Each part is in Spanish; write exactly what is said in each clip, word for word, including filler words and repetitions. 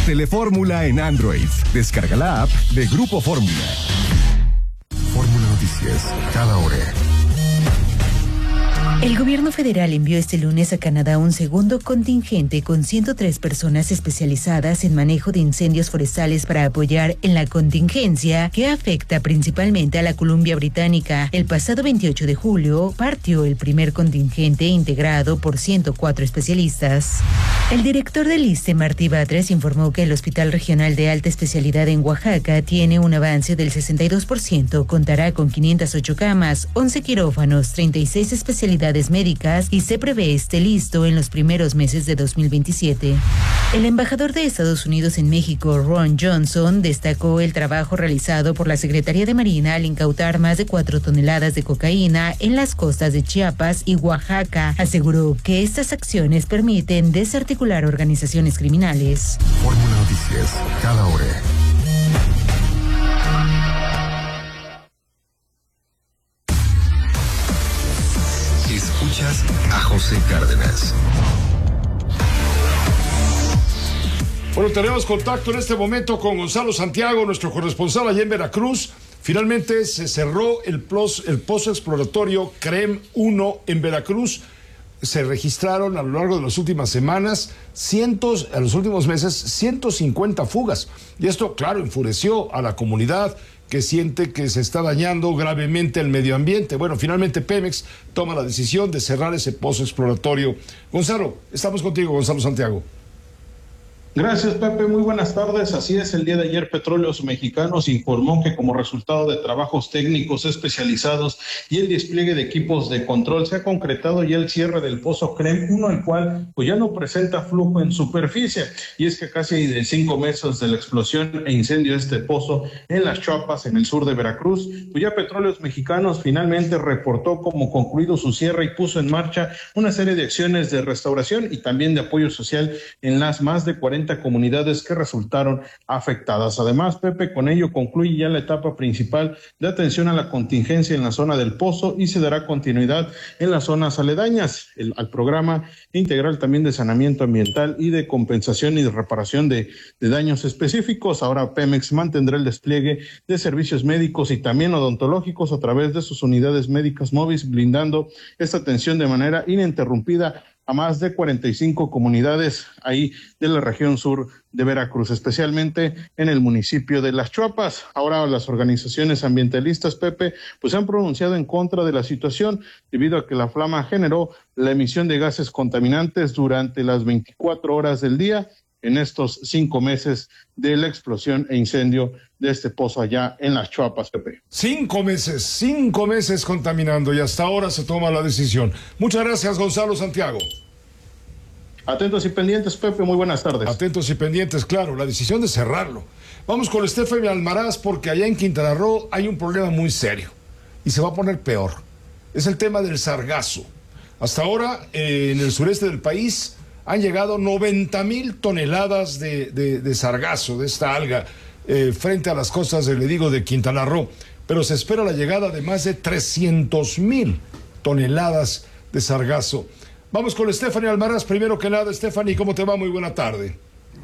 Telefórmula en Android. Descarga la app de Grupo Fórmula. Fórmula Noticias, cada hora. El gobierno federal envió este lunes a Canadá un segundo contingente con ciento tres personas especializadas en manejo de incendios forestales para apoyar en la contingencia que afecta principalmente a la Columbia Británica. El pasado veintiocho de julio partió el primer contingente integrado por ciento cuatro especialistas. El director del ISSSTE, Martí Batres, informó que el Hospital Regional de Alta Especialidad en Oaxaca tiene un avance del sesenta y dos por ciento, contará con quinientas ocho camas, once quirófanos, treinta y seis especialidades médicas y se prevé esté listo en los primeros meses de dos mil veintisiete. El embajador de Estados Unidos en México, Ron Johnson, destacó el trabajo realizado por la Secretaría de Marina al incautar más de cuatro toneladas de cocaína en las costas de Chiapas y Oaxaca. Aseguró que estas acciones permiten desarticular organizaciones criminales. Fórmula Noticias, cada hora. Escuchas a José Cárdenas. Bueno, tenemos contacto en este momento con Gonzalo Santiago, nuestro corresponsal allá en Veracruz. Finalmente se cerró el, plos, el pozo exploratorio CREM uno en Veracruz. Se registraron a lo largo de las últimas semanas, cientos, a los últimos meses, ciento cincuenta fugas. Y esto, claro, enfureció a la comunidad, que siente que se está dañando gravemente el medio ambiente. Bueno, finalmente Pemex toma la decisión de cerrar ese pozo exploratorio. Gonzalo, estamos contigo, Gonzalo Santiago. Gracias, Pepe. Muy buenas tardes. Así es, el día de ayer Petróleos Mexicanos informó que como resultado de trabajos técnicos especializados y el despliegue de equipos de control se ha concretado ya el cierre del pozo CREM uno, el cual pues ya no presenta flujo en superficie. Y es que casi de cinco meses de la explosión e incendio de este pozo en las Chiapas, en el sur de Veracruz, pues ya Petróleos Mexicanos finalmente reportó como concluido su cierre y puso en marcha una serie de acciones de restauración y también de apoyo social en las más de cuarenta comunidades que resultaron afectadas. Además, Pepe, con ello concluye ya la etapa principal de atención a la contingencia en la zona del pozo y se dará continuidad en las zonas aledañas el, al programa integral también de saneamiento ambiental y de compensación y de reparación de, de daños específicos. Ahora Pemex mantendrá el despliegue de servicios médicos y también odontológicos a través de sus unidades médicas móviles, brindando esta atención de manera ininterrumpida a más de cuarenta y cinco comunidades ahí de la región sur de Veracruz, especialmente en el municipio de Las Chiapas. Ahora las organizaciones ambientalistas, Pepe, pues se han pronunciado en contra de la situación debido a que la flama generó la emisión de gases contaminantes durante las veinticuatro horas del día en estos cinco meses de la explosión e incendio de este pozo allá en Las Chiapas, Pepe. Cinco meses, cinco meses contaminando y hasta ahora se toma la decisión. Muchas gracias, Gonzalo Santiago. Atentos y pendientes, Pepe, muy buenas tardes. Atentos y pendientes, claro, la decisión de cerrarlo. Vamos con Stephanie Almaraz, porque allá en Quintana Roo hay un problema muy serio y se va a poner peor. Es el tema del sargazo. Hasta ahora, eh, en el sureste del país, han llegado noventa mil toneladas de, de, de sargazo, de esta alga, eh, frente a las costas, le digo, de Quintana Roo. Pero se espera la llegada de más de trescientos mil toneladas de sargazo. Vamos con Stephanie Almaraz. Primero que nada, Stephanie, ¿cómo te va? Muy buena tarde.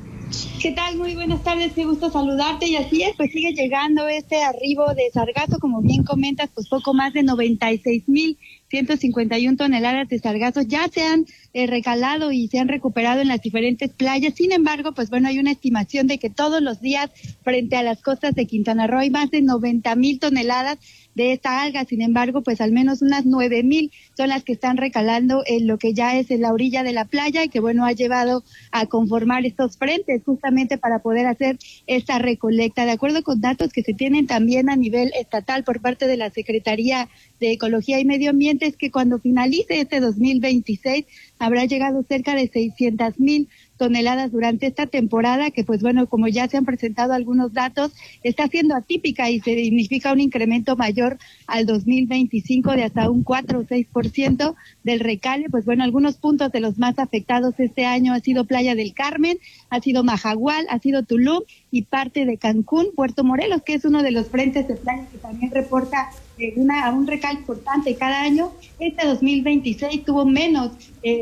¿Qué tal? Muy buenas tardes, qué gusto saludarte. Y así es, pues sigue llegando este arribo de sargazo, como bien comentas, pues poco más de noventa y seis mil ciento cincuenta y una toneladas de sargazo ya se han eh, recalado y se han recuperado en las diferentes playas. Sin embargo, pues bueno, hay una estimación de que todos los días frente a las costas de Quintana Roo hay más de noventa mil toneladas de esta alga. Sin embargo, pues al menos unas nueve mil son las que están recalando en lo que ya es en la orilla de la playa y que bueno, ha llevado a conformar estos frentes justamente para poder hacer esta recolecta. De acuerdo con datos que se tienen también a nivel estatal por parte de la Secretaría de Ecología y Medio Ambiente, es que cuando finalice este dos mil veintiséis habrá llegado cerca de seiscientas mil toneladas durante esta temporada, que pues bueno, como ya se han presentado algunos datos, está siendo atípica y se significa un incremento mayor al dos mil veinticinco de hasta un cuatro o seis por ciento del recale. Pues bueno, algunos puntos de los más afectados este año ha sido Playa del Carmen, ha sido Majagual, ha sido Tulum y parte de Cancún. Puerto Morelos, que es uno de los frentes de playa que también reporta eh, una, un recale importante cada año, este dos mil veintiséis tuvo menos eh,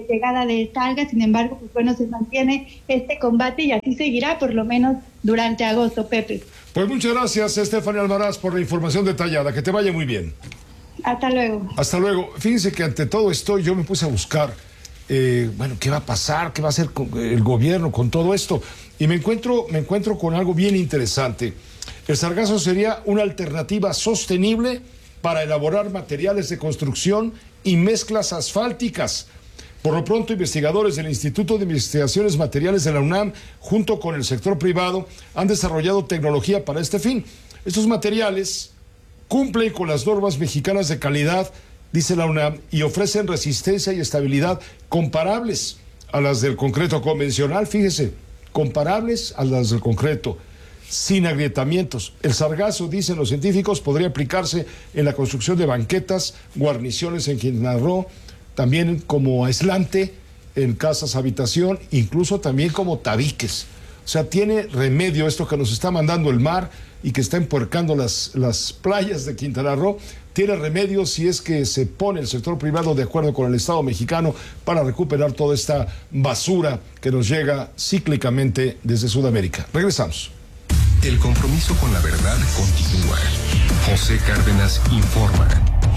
eh, llegada de esta alga. Sin embargo, pues bueno, se mantiene este combate y así seguirá por lo menos durante agosto, Pepe. Pues muchas gracias, Estefania Almaraz, por la información detallada. Que te vaya muy bien. Hasta luego. Hasta luego. Fíjense que ante todo esto yo me puse a buscar, eh, bueno, ¿qué va a pasar? ¿Qué va a hacer el gobierno con todo esto? Y me encuentro, me encuentro con algo bien interesante. El sargazo sería una alternativa sostenible para elaborar materiales de construcción y mezclas asfálticas. Por lo pronto, investigadores del Instituto de Investigaciones Materiales de la UNAM, junto con el sector privado, han desarrollado tecnología para este fin. Estos materiales cumplen con las normas mexicanas de calidad, dice la UNAM, y ofrecen resistencia y estabilidad comparables a las del concreto convencional. Fíjese, comparables a las del concreto, sin agrietamientos. El sargazo, dicen los científicos, podría aplicarse en la construcción de banquetas, guarniciones en Quintana Roo, también como aislante en casas habitación, incluso también como tabiques. O sea, tiene remedio esto que nos está mandando el mar y que está empuercando las, las playas de Quintana Roo. Tiene remedio si es que se pone el sector privado de acuerdo con el Estado mexicano para recuperar toda esta basura que nos llega cíclicamente desde Sudamérica. Regresamos. El compromiso con la verdad continúa. José Cárdenas informa.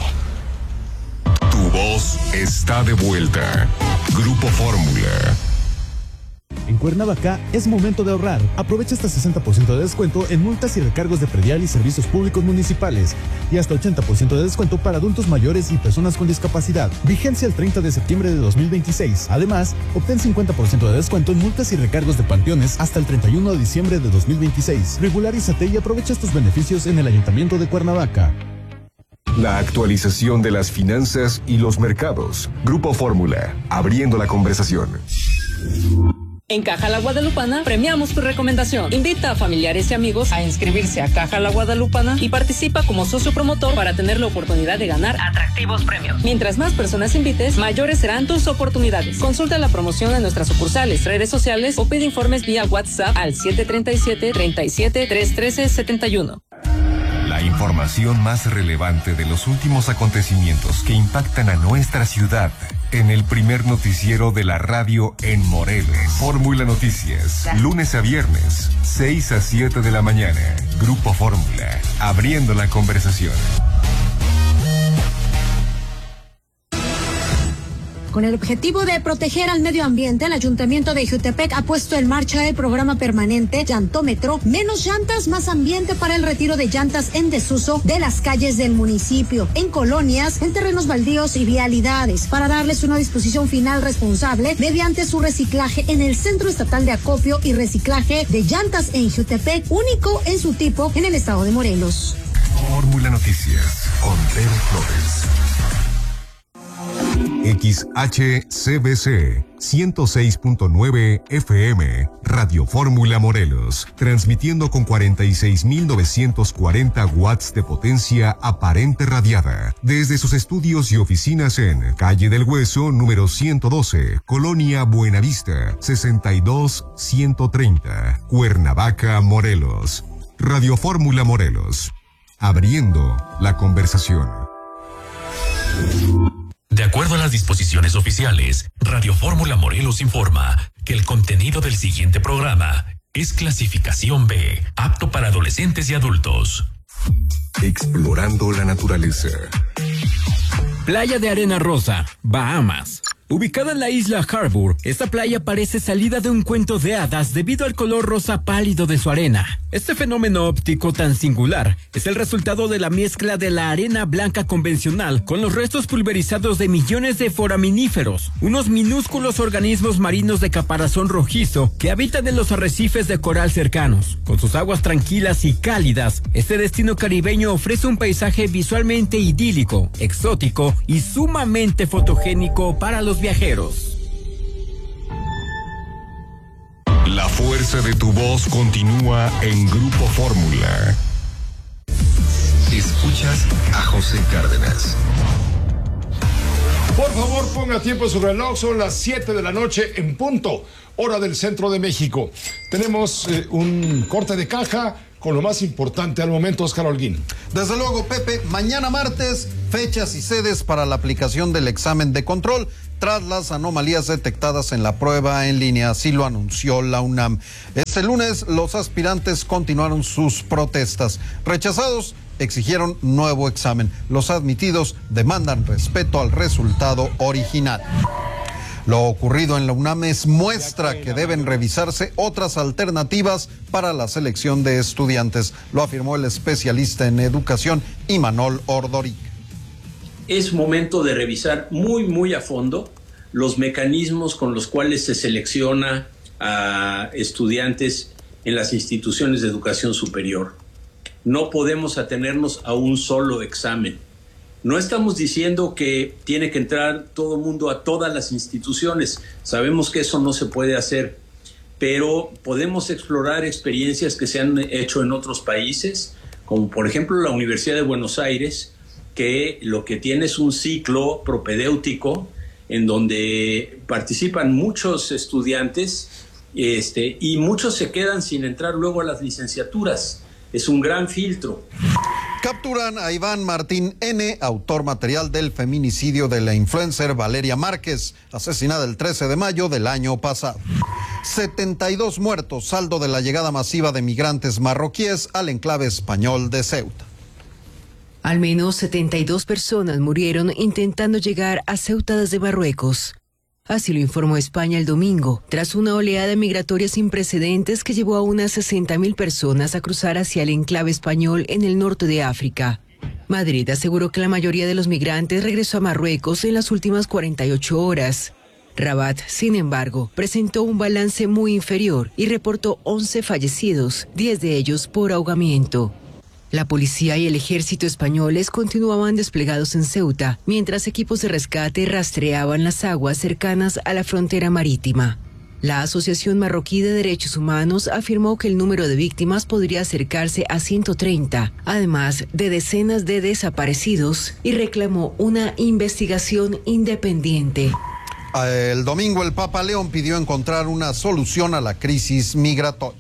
Tu voz está de vuelta. Grupo Fórmula. En Cuernavaca es momento de ahorrar. Aprovecha hasta sesenta por ciento de descuento en multas y recargos de predial y servicios públicos municipales y hasta ochenta por ciento de descuento para adultos mayores y personas con discapacidad. Vigencia el treinta de septiembre de dos mil veintiséis. Además, obtén cincuenta por ciento de descuento en multas y recargos de panteones hasta el treinta y uno de diciembre de dos mil veintiséis. Regularízate y aprovecha estos beneficios en el Ayuntamiento de Cuernavaca. La actualización de las finanzas y los mercados. Grupo Fórmula, abriendo la conversación. En Caja La Guadalupana premiamos tu recomendación. Invita a familiares y amigos a inscribirse a Caja La Guadalupana y participa como socio promotor para tener la oportunidad de ganar atractivos premios. Mientras más personas invites, mayores serán tus oportunidades. Consulta la promoción en nuestras sucursales, redes sociales o pide informes vía WhatsApp al siete tres siete, treinta y siete, trescientos trece, setenta y uno. La información más relevante de los últimos acontecimientos que impactan a nuestra ciudad en el primer noticiero de la radio en Morelos. Fórmula Noticias, lunes a viernes, seis a siete de la mañana. Grupo Fórmula, abriendo la conversación. Con el objetivo de proteger al medio ambiente, el Ayuntamiento de Ixtepec ha puesto en marcha el programa permanente Llantómetro, menos llantas, más ambiente, para el retiro de llantas en desuso de las calles del municipio, en colonias, en terrenos baldíos y vialidades, para darles una disposición final responsable mediante su reciclaje en el Centro Estatal de Acopio y Reciclaje de Llantas en Ixtepec, único en su tipo en el estado de Morelos. Fórmula Noticias, con Tere Flores. X H C B C ciento seis punto nueve F M, Radio Fórmula Morelos, transmitiendo con cuarenta y seis mil novecientos cuarenta watts de potencia aparente radiada, desde sus estudios y oficinas en Calle del Hueso, número ciento doce, Colonia Buenavista, sesenta y dos ciento treinta, Cuernavaca, Morelos. Radio Fórmula Morelos, abriendo la conversación. De acuerdo a las disposiciones oficiales, Radio Fórmula Morelos informa que el contenido del siguiente programa es clasificación B, apto para adolescentes y adultos. Explorando la naturaleza. Playa de Arena Rosa, Bahamas. Ubicada en la isla Harbour, esta playa parece salida de un cuento de hadas debido al color rosa pálido de su arena. Este fenómeno óptico tan singular es el resultado de la mezcla de la arena blanca convencional con los restos pulverizados de millones de foraminíferos, unos minúsculos organismos marinos de caparazón rojizo que habitan en los arrecifes de coral cercanos. Con sus aguas tranquilas y cálidas, este destino caribeño ofrece un paisaje visualmente idílico, exótico y sumamente fotogénico para los viajeros. La fuerza de tu voz continúa en Grupo Fórmula. Escuchas a José Cárdenas. Por favor, ponga tiempo en su reloj. Son las siete de la noche en punto, hora del centro de México. Tenemos eh, un corte de caja con lo más importante al momento, Óscar Holguín. Desde luego, Pepe, mañana martes, fechas y sedes para la aplicación del examen de control. tras las anomalías detectadas en la prueba en línea, así lo anunció la UNAM. Este lunes los aspirantes continuaron sus protestas. Rechazados, exigieron nuevo examen. Los admitidos demandan respeto al resultado original. Lo ocurrido en la UNAM es muestra que deben revisarse otras alternativas para la selección de estudiantes, lo afirmó el especialista en educación Imanol Ordoric. Es momento de revisar muy, muy a fondo los mecanismos con los cuales se selecciona a estudiantes en las instituciones de educación superior. No podemos atenernos a un solo examen. No estamos diciendo que tiene que entrar todo el mundo a todas las instituciones. Sabemos que eso no se puede hacer, pero podemos explorar experiencias que se han hecho en otros países, como por ejemplo la Universidad de Buenos Aires, que lo que tiene es un ciclo propedéutico en donde participan muchos estudiantes este, y muchos se quedan sin entrar luego a las licenciaturas. Es un gran filtro. Capturan a Iván Martín N., autor material del feminicidio de la influencer Valeria Márquez, asesinada el trece de mayo del año pasado. setenta y dos muertos, saldo de la llegada masiva de migrantes marroquíes al enclave español de Ceuta. Al menos setenta y dos personas murieron intentando llegar a Ceuta desde Marruecos. Así lo informó España el domingo, tras una oleada migratoria sin precedentes que llevó a unas sesenta mil personas a cruzar hacia el enclave español en el norte de África. Madrid aseguró que la mayoría de los migrantes regresó a Marruecos en las últimas cuarenta y ocho horas. Rabat, sin embargo, presentó un balance muy inferior y reportó once fallecidos, diez de ellos por ahogamiento. La policía y el ejército españoles continuaban desplegados en Ceuta, mientras equipos de rescate rastreaban las aguas cercanas a la frontera marítima. La Asociación Marroquí de Derechos Humanos afirmó que el número de víctimas podría acercarse a ciento treinta, además de decenas de desaparecidos, y reclamó una investigación independiente. El domingo el Papa León pidió encontrar una solución a la crisis migratoria.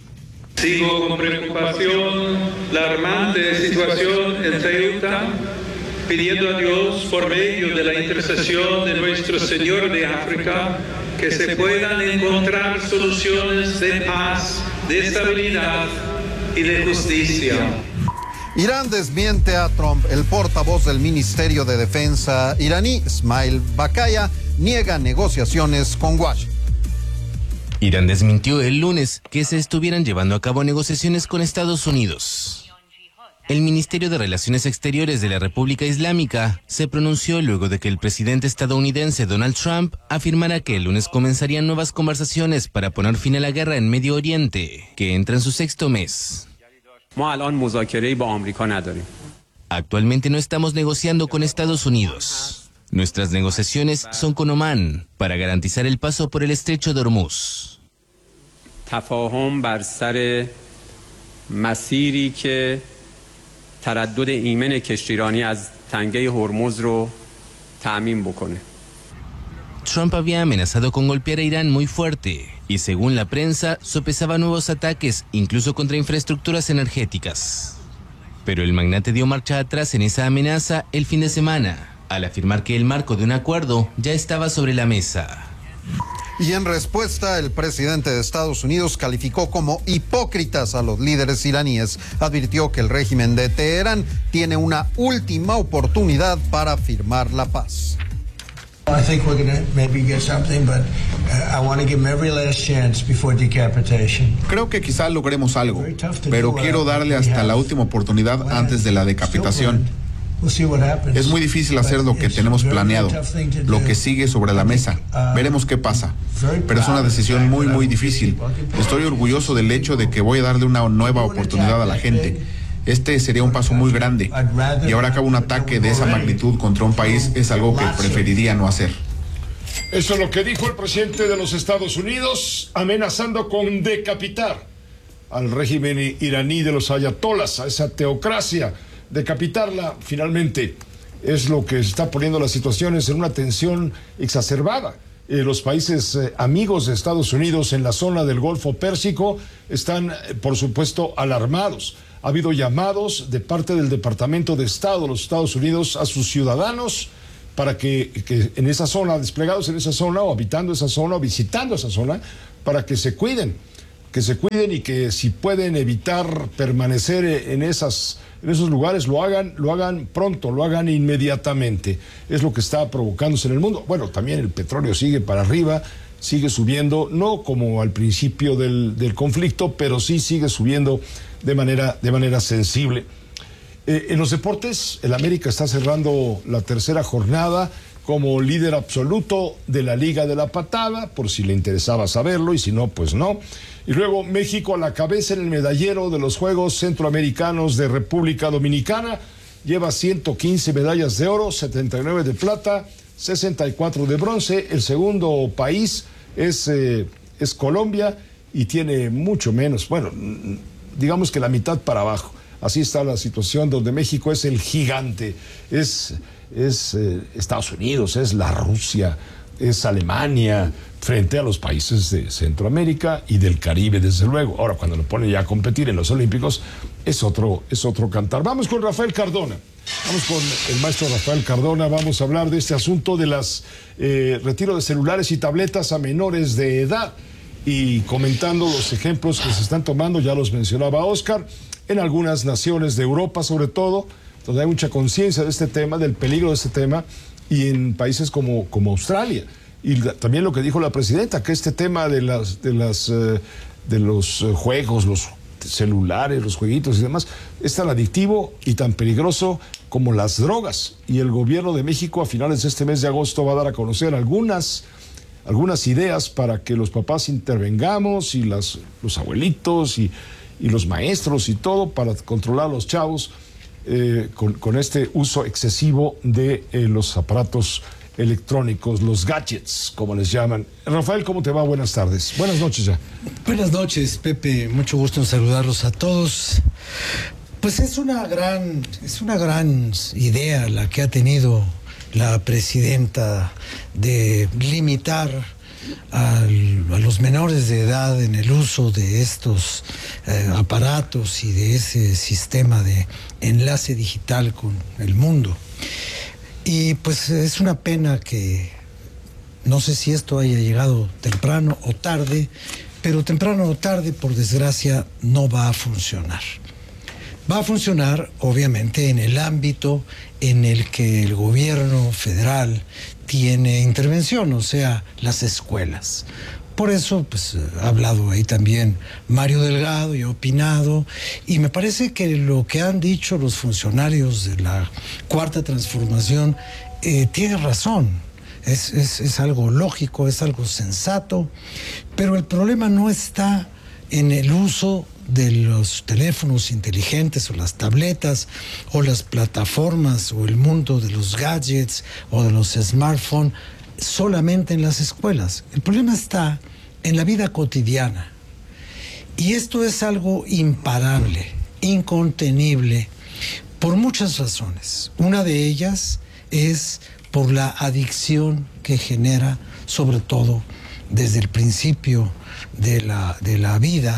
Sigo con preocupación la alarmante situación en Ceuta, pidiendo a Dios por medio de la intercesión de nuestro Señor de África que se puedan encontrar soluciones de paz, de estabilidad y de justicia. Irán desmiente a Trump. El portavoz del Ministerio de Defensa iraní, Ismail Bakaya, niega negociaciones con Washington. Irán desmintió el lunes que se estuvieran llevando a cabo negociaciones con Estados Unidos. El Ministerio de Relaciones Exteriores de la República Islámica se pronunció luego de que el presidente estadounidense Donald Trump afirmara que el lunes comenzarían nuevas conversaciones para poner fin a la guerra en Medio Oriente, que entra en su sexto mes. Actualmente no estamos negociando con Estados Unidos. Nuestras negociaciones son con Omán para garantizar el paso por el estrecho de Hormuz. تفاهم بر سر مسیری که تردد ایمن کشتیرانی از تنگه هرمز رو تأمین بکنه. Trump había amenazado con golpear a Irán muy fuerte y, según la prensa, sopesaba nuevos ataques, incluso contra infraestructuras energéticas. Pero el magnate dio marcha atrás en esa amenaza el fin de semana, al afirmar que el marco de un acuerdo ya estaba sobre la mesa. Y en respuesta, el presidente de Estados Unidos calificó como hipócritas a los líderes iraníes. Advirtió que el régimen de Teherán tiene una última oportunidad para firmar la paz. I think we're going to maybe get something, but uh, I want to give them every last chance before decapitation. Creo que quizá logremos algo, pero quiero darle hasta la última oportunidad antes de la decapitación. Es muy difícil hacer lo que tenemos planeado, lo que sigue sobre la mesa. Veremos qué pasa. Pero es una decisión muy, muy difícil. Estoy orgulloso del hecho de que voy a darle una nueva oportunidad a la gente. Este sería un paso muy grande. Llevar a cabo un ataque de esa magnitud contra un país es algo que preferiría no hacer. Eso es lo que dijo el presidente de los Estados Unidos, amenazando con decapitar al régimen iraní de los ayatolas, a esa teocracia. Decapitarla, finalmente, es lo que está poniendo las situaciones en una tensión exacerbada. Eh, los países eh, amigos de Estados Unidos en la zona del Golfo Pérsico están, eh, por supuesto, alarmados. Ha habido llamados de parte del Departamento de Estado de los Estados Unidos a sus ciudadanos para que, que en esa zona, desplegados en esa zona, o habitando esa zona, o visitando esa zona, para que se cuiden, que se cuiden y que si pueden evitar permanecer en esas, en esos lugares, lo hagan, lo hagan pronto, lo hagan inmediatamente. Es lo que está provocándose en el mundo. Bueno, también el petróleo sigue para arriba, sigue subiendo, no como al principio del, del conflicto, pero sí sigue subiendo de manera, de manera sensible. Eh, en los deportes, el América está cerrando la tercera jornada como líder absoluto de la Liga de la Patada, por si le interesaba saberlo, y si no, pues no. Y luego México a la cabeza en el medallero de los Juegos Centroamericanos de República Dominicana, lleva ciento quince medallas de oro, setenta y nueve de plata, sesenta y cuatro de bronce. El segundo país es, eh, es Colombia y tiene mucho menos, bueno, digamos que la mitad para abajo. Así está la situación, donde México es el gigante, es, es eh, Estados Unidos, es la Rusia, es Alemania, frente a los países de Centroamérica y del Caribe, desde luego. Ahora, cuando lo ponen ya a competir en los Olímpicos, es otro, es otro cantar. Vamos con Rafael Cardona, vamos con el maestro Rafael Cardona, vamos a hablar de este asunto de las eh, retiro de celulares y tabletas a menores de edad, y comentando los ejemplos que se están tomando, ya los mencionaba Oscar, en algunas naciones de Europa sobre todo, donde hay mucha conciencia de este tema, del peligro de este tema, y en países como, como Australia. Y la, también lo que dijo la presidenta, que este tema de las de las eh, de los eh, juegos, los celulares, los jueguitos y demás, es tan adictivo y tan peligroso como las drogas. Y el gobierno de México a finales de este mes de agosto va a dar a conocer algunas algunas ideas para que los papás intervengamos, y las, los abuelitos y, y los maestros y todo, para controlar a los chavos eh, con, con este uso excesivo de eh, los aparatos electrónicos, los gadgets, como les llaman. Rafael, ¿cómo te va? Buenas tardes. Buenas noches ya. Buenas noches, Pepe. Mucho gusto en saludarlos a todos. Pues es una gran, es una gran idea la que ha tenido la presidenta de limitar al, a los menores de edad en el uso de estos eh, aparatos y de ese sistema de enlace digital con el mundo. Y pues es una pena que no sé si esto haya llegado temprano o tarde, pero temprano o tarde, por desgracia, no va a funcionar. Va a funcionar, obviamente, en el ámbito en el que el gobierno federal tiene intervención, o sea, las escuelas. Por eso, pues, ha hablado ahí también Mario Delgado y ha opinado, y me parece que lo que han dicho los funcionarios de la Cuarta Transformación eh, tiene razón. Es, es, es algo lógico, es algo sensato, pero el problema no está en el uso de los teléfonos inteligentes o las tabletas o las plataformas o el mundo de los gadgets o de los smartphones solamente en las escuelas. El problema está en la vida cotidiana, y esto es algo imparable, incontenible, por muchas razones. Una de ellas es por la adicción que genera, sobre todo desde el principio de la, de la vida,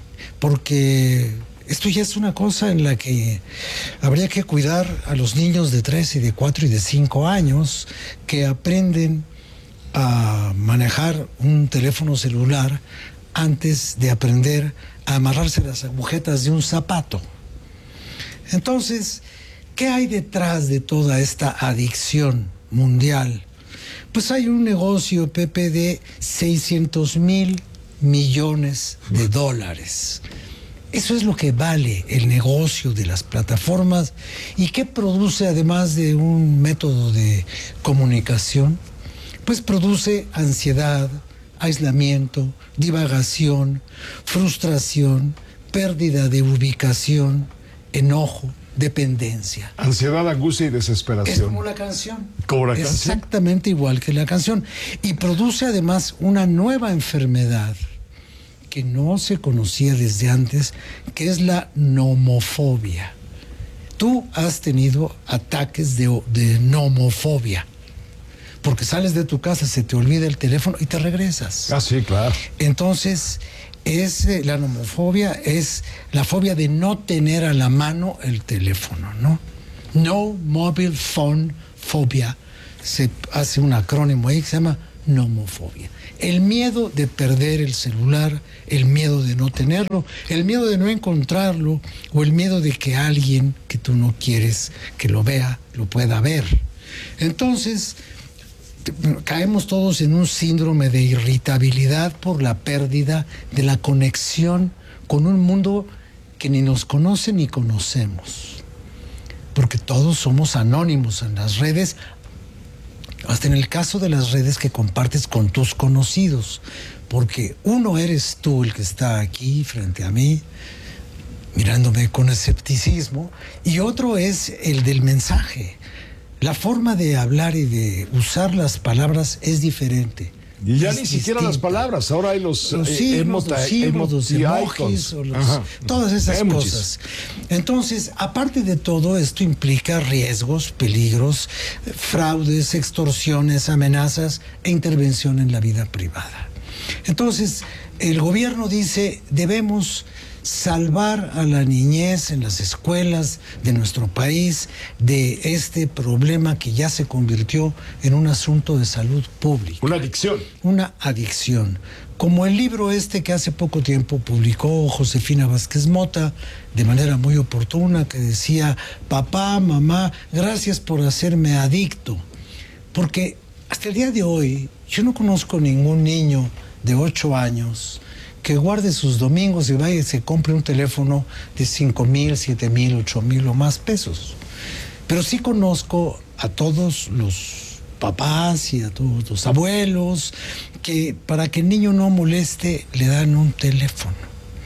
porque esto ya es una cosa en la que habría que cuidar a los niños de tres y de cuatro y de cinco años que aprenden a manejar un teléfono celular antes de aprender a amarrarse las agujetas de un zapato. Entonces, ¿qué hay detrás de toda esta adicción mundial? Pues hay un negocio, Pepe, de seiscientos mil millones de dólares. Eso es lo que vale el negocio de las plataformas, y que produce, además de un método de comunicación, pues produce ansiedad, aislamiento, divagación, frustración, pérdida de ubicación, enojo, dependencia. Ansiedad, angustia y desesperación. Es como la canción. Como la canción. Exactamente igual que la canción. Y produce además una nueva enfermedad que no se conocía desde antes, que es la nomofobia. Tú has tenido ataques de, de nomofobia, porque sales de tu casa, se te olvida el teléfono y te regresas. Ah, sí, claro. Entonces, es, eh, la nomofobia es la fobia de no tener a la mano el teléfono, ¿no? No mobile phone phobia se hace un acrónimo ahí que se llama nomofobia. El miedo de perder el celular, el miedo de no tenerlo, el miedo de no encontrarlo o el miedo de que alguien que tú no quieres que lo vea, lo pueda ver. Entonces, caemos todos en un síndrome de irritabilidad por la pérdida de la conexión con un mundo que ni nos conoce ni conocemos. Porque todos somos anónimos en las redes, hasta en el caso de las redes que compartes con tus conocidos, porque uno eres tú el que está aquí frente a mí, mirándome con escepticismo, y otro es el del mensaje. La forma de hablar y de usar las palabras es diferente. Y ya es ni distinta. siquiera las palabras, ahora hay los, los eh, signos, emota, los, signos, los emojis, o los, todas esas emojis. cosas. Entonces, aparte de todo, esto implica riesgos, peligros, fraudes, extorsiones, amenazas e intervención en la vida privada. Entonces, el gobierno dice, debemos salvar a la niñez en las escuelas de nuestro país de este problema que ya se convirtió en un asunto de salud pública. Una adicción. Una adicción. Como el libro este que hace poco tiempo publicó Josefina Vázquez Mota de manera muy oportuna, que decía, papá, mamá, gracias por hacerme adicto. Porque hasta el día de hoy yo no conozco ningún niño de ocho años que guarde sus domingos y vaya y se compre un teléfono de cinco mil, siete mil, ocho mil o más pesos. Pero sí conozco a todos los papás y a todos los abuelos que para que el niño no moleste le dan un teléfono,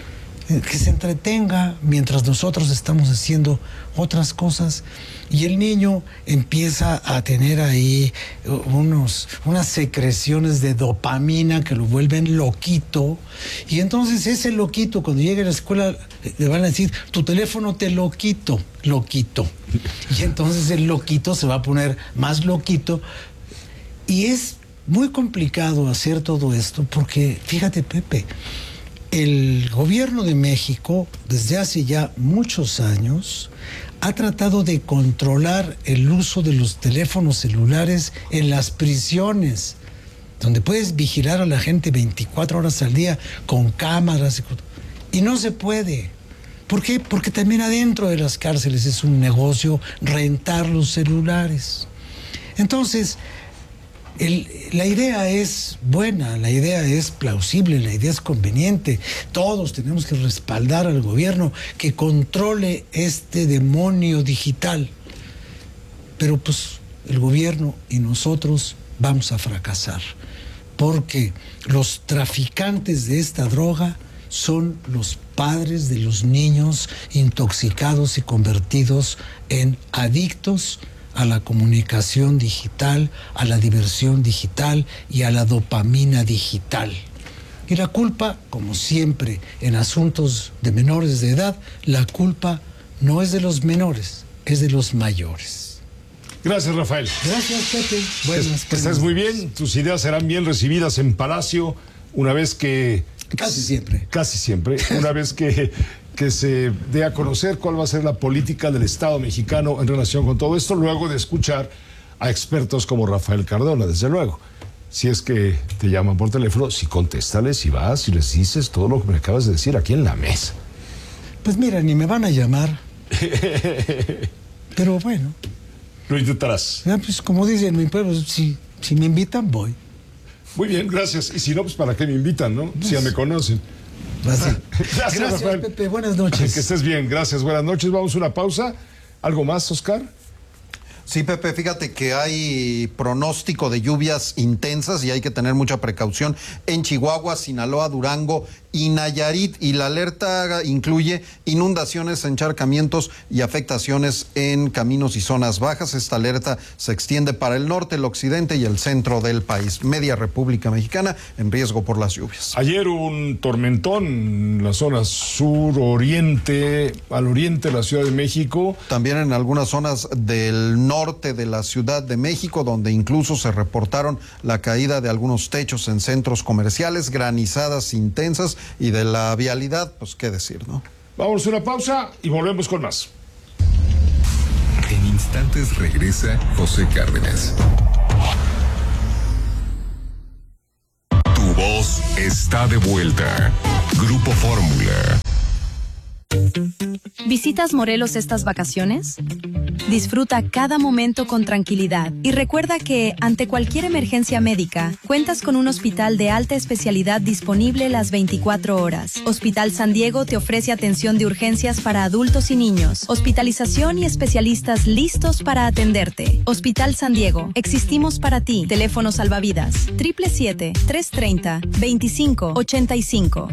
que se entretenga mientras nosotros estamos haciendo otras cosas, y el niño empieza a tener ahí unos, unas secreciones de dopamina que lo vuelven loquito, y entonces ese loquito cuando llegue a la escuela le van a decir, tu teléfono te lo quito, loquito, y entonces el loquito se va a poner más loquito, y es muy complicado hacer todo esto porque, fíjate, Pepe, el gobierno de México, desde hace ya muchos años, ha tratado de controlar el uso de los teléfonos celulares en las prisiones, donde puedes vigilar a la gente veinticuatro horas al día con cámaras, y no se puede. ¿Por qué? Porque también adentro de las cárceles es un negocio rentar los celulares. Entonces, El, la idea es buena, la idea es plausible, la idea es conveniente. Todos tenemos que respaldar al gobierno que controle este demonio digital. Pero pues el gobierno y nosotros vamos a fracasar, porque los traficantes de esta droga son los padres de los niños intoxicados y convertidos en adictos a la comunicación digital, a la diversión digital y a la dopamina digital. Y la culpa, como siempre en asuntos de menores de edad, la culpa no es de los menores, es de los mayores. Gracias, Rafael. Gracias, Pepe. Buenas, que estés muy bien, tus ideas serán bien recibidas en Palacio una vez que... Casi siempre. Casi siempre, una vez que... que se dé a conocer cuál va a ser la política del Estado mexicano en relación con todo esto, luego de escuchar a expertos como Rafael Cardona, desde luego. Si es que te llaman por teléfono, si contéstales, si vas, si les dices todo lo que me acabas de decir aquí en la mesa. Pues mira, ni me van a llamar. Pero bueno. Lo intentarás. Ya, pues como dicen mi pueblo, si, si me invitan, voy. Muy bien, gracias. Y si no, pues ¿para qué me invitan, no? Pues, si ya me conocen. Gracias, gracias, Rafael. Pepe. Buenas noches. Que estés bien. Gracias. Buenas noches. Vamos a una pausa. ¿Algo más, Oscar? Sí, Pepe, fíjate que hay pronóstico de lluvias intensas y hay que tener mucha precaución en Chihuahua, Sinaloa, Durango y Nayarit, y la alerta incluye inundaciones, encharcamientos y afectaciones en caminos y zonas bajas. Esta alerta se extiende para el norte, el occidente y el centro del país. Media República Mexicana en riesgo por las lluvias. Ayer un tormentón en la zona sur-oriente, al oriente de la Ciudad de México. También en algunas zonas del norte de la Ciudad de México, donde incluso se reportaron la caída de algunos techos en centros comerciales, granizadas intensas. Y de la vialidad, pues qué decir, ¿no? Vamos a una pausa y volvemos con más. En instantes regresa José Cárdenas. Morelos está de vuelta. Grupo Fórmula. ¿Visitas Morelos estas vacaciones? Disfruta cada momento con tranquilidad y recuerda que, ante cualquier emergencia médica, cuentas con un hospital de alta especialidad disponible las veinticuatro horas. Hospital San Diego te ofrece atención de urgencias para adultos y niños, hospitalización y especialistas listos para atenderte. Hospital San Diego, existimos para ti. Teléfono salvavidas, siete siete siete, tres tres cero, dos cinco ocho cinco.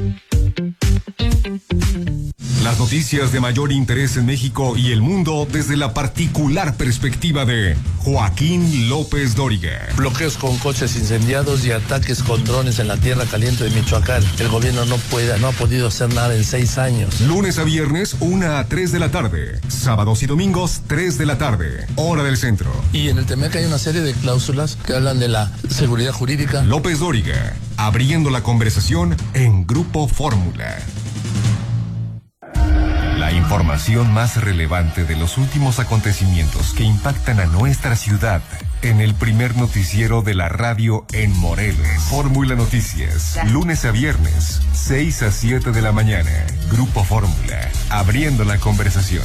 Las noticias de mayor interés en México y el mundo desde la particular perspectiva de Joaquín López Dóriga. Bloqueos con coches incendiados y ataques con drones en la tierra caliente de Michoacán. El gobierno no puede, no ha podido hacer nada en seis años. Lunes a viernes, una a tres de la tarde. Sábados y domingos, tres de la tarde. Hora del centro. Y en el T M E C hay una serie de cláusulas que hablan de la seguridad jurídica. López Dóriga, abriendo la conversación en Grupo Fórmula. La información más relevante de los últimos acontecimientos que impactan a nuestra ciudad en el primer noticiero de la radio en Morelos. Fórmula Noticias, lunes a viernes, seis a siete de la mañana. Grupo Fórmula, abriendo la conversación.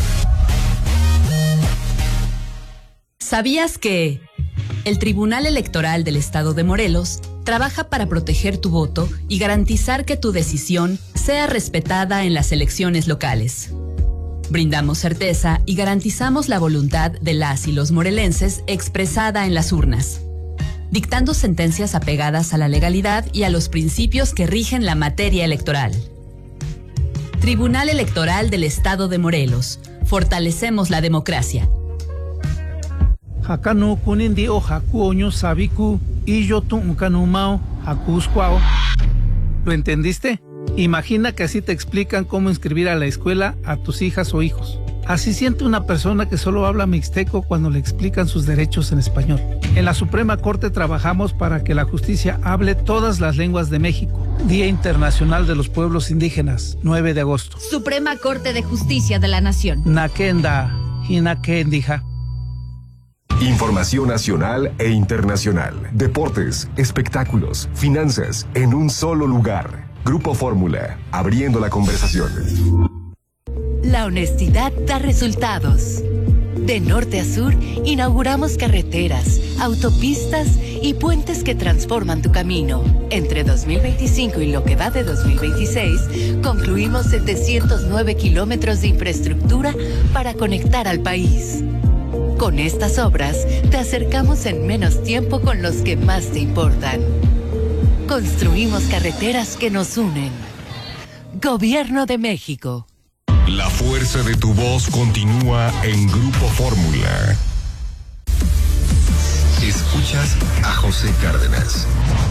¿Sabías que el Tribunal Electoral del Estado de Morelos trabaja para proteger tu voto y garantizar que tu decisión sea respetada en las elecciones locales? Brindamos certeza y garantizamos la voluntad de las y los morelenses expresada en las urnas, dictando sentencias apegadas a la legalidad y a los principios que rigen la materia electoral. Tribunal Electoral del Estado de Morelos. Fortalecemos la democracia. Hakano kunindi o haku oño sabiku y yo tu unkanumao hakuskwao. ¿Lo entendiste? Imagina que así te explican cómo inscribir a la escuela a tus hijas o hijos. Así siente una persona que solo habla mixteco cuando le explican sus derechos en español. En la Suprema Corte trabajamos para que la justicia hable todas las lenguas de México. Día Internacional de los Pueblos Indígenas, nueve de agosto. Suprema Corte de Justicia de la Nación. Nakenda, Hinakendija. Información nacional e internacional. Deportes, espectáculos, finanzas, en un solo lugar. Grupo Fórmula, abriendo la conversación. La honestidad da resultados. De norte a sur, inauguramos carreteras, autopistas y puentes que transforman tu camino. Entre dos mil veinticinco y lo que va de dos mil veintiséis, concluimos setecientos nueve kilómetros de infraestructura para conectar al país. Con estas obras, te acercamos en menos tiempo con los que más te importan. Construimos carreteras que nos unen. Gobierno de México. La fuerza de tu voz continúa en Grupo Fórmula. Escuchas a José Cárdenas.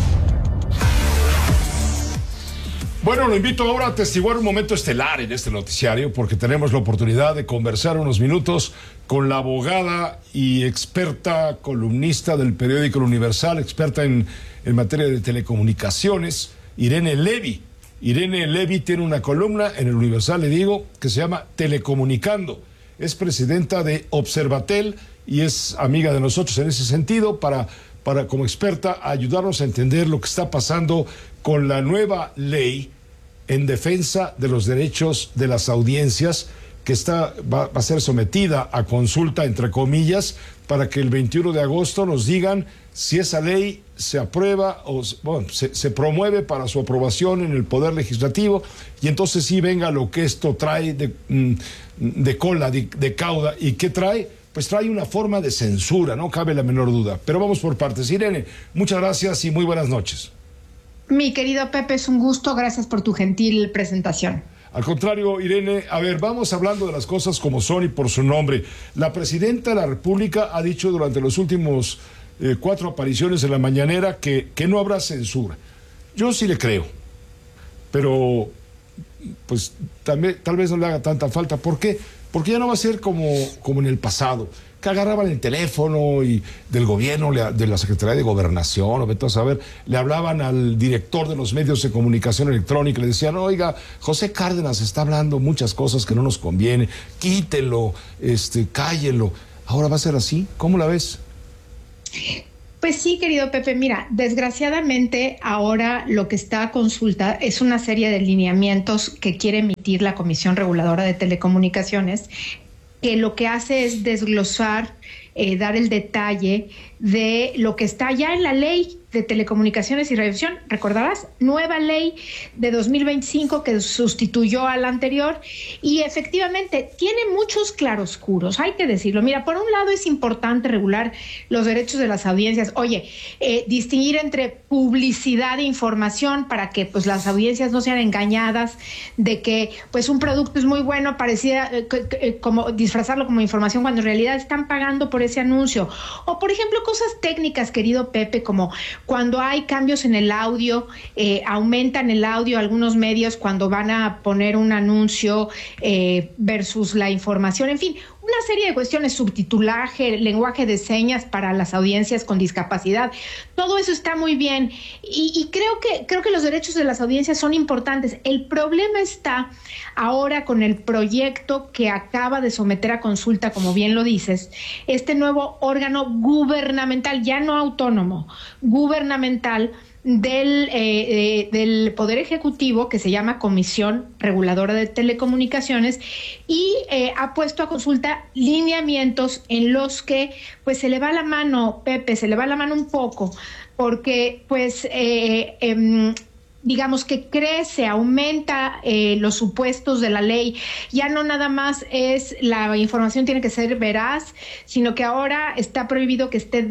Bueno, lo invito ahora a atestiguar un momento estelar en este noticiario porque tenemos la oportunidad de conversar unos minutos con la abogada y experta columnista del periódico El Universal, experta en, en materia de telecomunicaciones, Irene Levy. Irene Levy tiene una columna en El Universal, le digo, que se llama Telecomunicando. Es presidenta de Observatel y es amiga de nosotros en ese sentido para, para como experta, ayudarnos a entender lo que está pasando con la nueva ley en defensa de los derechos de las audiencias que está, va, va a ser sometida a consulta, entre comillas, para que el veintiuno de agosto nos digan si esa ley se aprueba o bueno, se, se promueve para su aprobación en el Poder Legislativo y entonces sí venga lo que esto trae de, de cola, de, de cauda. ¿Y qué trae? Pues trae una forma de censura, no cabe la menor duda. Pero vamos por partes. Irene, muchas gracias y muy buenas noches. Mi querido Pepe, es un gusto. Gracias por tu gentil presentación. Al contrario, Irene, a ver, vamos hablando de las cosas como son y por su nombre. La presidenta de la República ha dicho durante los últimos eh, cuatro apariciones en la mañanera que, que no habrá censura. Yo sí le creo, pero pues también, tal vez no le haga tanta falta. ¿Por qué? Porque ya no va a ser como, como en el pasado, que agarraban el teléfono y del gobierno, de la Secretaría de Gobernación, o vete a saber, le hablaban al director de los medios de comunicación electrónica y le decían, oiga, José Cárdenas está hablando muchas cosas que no nos conviene, quítelo, este, cállelo. Ahora va a ser así, ¿cómo la ves? Pues sí, querido Pepe, mira, desgraciadamente ahora lo que está a consulta es una serie de lineamientos que quiere emitir la Comisión Reguladora de Telecomunicaciones, que lo que hace es desglosar, eh, dar el detalle de lo que está ya en la ley de telecomunicaciones y radiodifusión. Recordarás, nueva ley de dos mil veinticinco que sustituyó a la anterior, y efectivamente tiene muchos claroscuros, hay que decirlo. Mira, por un lado es importante regular los derechos de las audiencias. Oye, eh, distinguir entre publicidad e información para que pues las audiencias no sean engañadas de que pues un producto es muy bueno, parecía eh, eh, como disfrazarlo como información cuando en realidad están pagando por ese anuncio. O por ejemplo, cosas técnicas, querido Pepe, como cuando hay cambios en el audio, eh, aumentan el audio algunos medios cuando van a poner un anuncio eh, versus la información, en fin, una serie de cuestiones, subtitulaje, lenguaje de señas para las audiencias con discapacidad. Todo eso está muy bien y, y creo que creo que los derechos de las audiencias son importantes. El problema está ahora con el proyecto que acaba de someter a consulta, como bien lo dices, este nuevo órgano gubernamental, ya no autónomo, gubernamental, del, eh, eh, del Poder Ejecutivo, que se llama Comisión Reguladora de Telecomunicaciones, y eh, ha puesto a consulta lineamientos en los que pues se le va la mano, Pepe, se le va la mano un poco, porque pues eh, eh, digamos que crece, aumenta eh, los supuestos de la ley. Ya no nada más es la información tiene que ser veraz, sino que ahora está prohibido que esté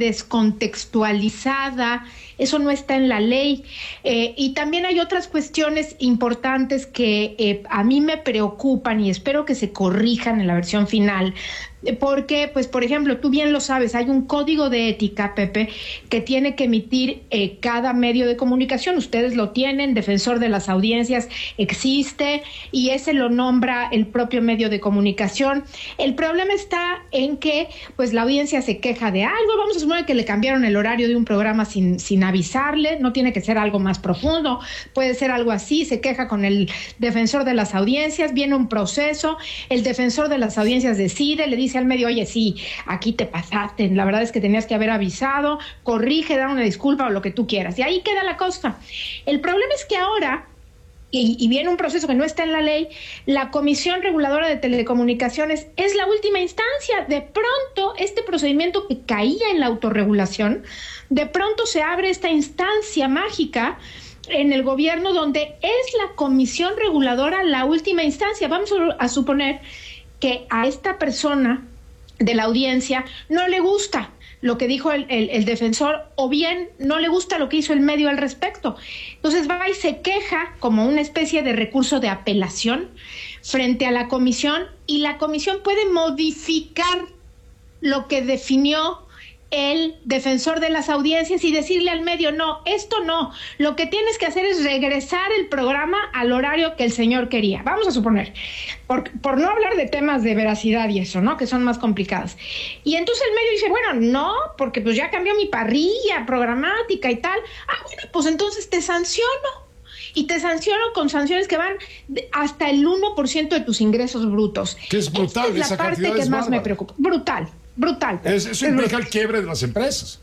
descontextualizada. Eso no está en la ley. Eh, y también hay otras cuestiones importantes que eh, a mí me preocupan y espero que se corrijan en la versión final. Porque, pues, por ejemplo, tú bien lo sabes, hay un código de ética, Pepe, que tiene que emitir eh, cada medio de comunicación. Ustedes lo tienen, Defensor de las Audiencias existe y ese lo nombra el propio medio de comunicación. El problema está en que, pues, la audiencia se queja de algo. Vamos a suponer que le cambiaron el horario de un programa sin, sin avisarle. No tiene que ser algo más profundo, puede ser algo así. Se queja con el Defensor de las Audiencias, viene un proceso, el Defensor de las Audiencias decide, le dice al medio, oye, sí, aquí te pasaste, la verdad es que tenías que haber avisado, corrige, da una disculpa o lo que tú quieras. Y ahí queda la cosa. El problema es que ahora, y, y viene un proceso que no está en la ley, la Comisión Reguladora de Telecomunicaciones es la última instancia. De pronto, este procedimiento que caía en la autorregulación, de pronto se abre esta instancia mágica en el gobierno donde es la Comisión Reguladora la última instancia. Vamos a suponer que a esta persona de la audiencia no le gusta lo que dijo el, el, el defensor, o bien no le gusta lo que hizo el medio al respecto. Entonces va y se queja como una especie de recurso de apelación frente a la comisión, y la comisión puede modificar lo que definió el Defensor de las Audiencias y decirle al medio, no, esto no, lo que tienes que hacer es regresar el programa al horario que el señor quería. Vamos a suponer, por, por no hablar de temas de veracidad y eso, ¿no?, que son más complicados. Y entonces el medio dice, bueno, no, porque pues ya cambió mi parrilla programática y tal. Ah, bueno, pues entonces te sanciono. Y te sanciono con sanciones que van hasta el uno por ciento de tus ingresos brutos. Que es brutal. Esta es la esa parte cantidad que es más bárbara. me preocupa. Brutal. Brutal. Es, eso es implica brutal. el quiebre de las empresas.